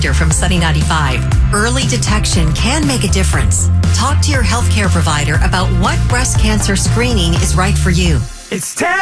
reminder from Sunny 95. Early detection can make a difference. Talk to your healthcare provider about what breast cancer screening is right for you. It's time.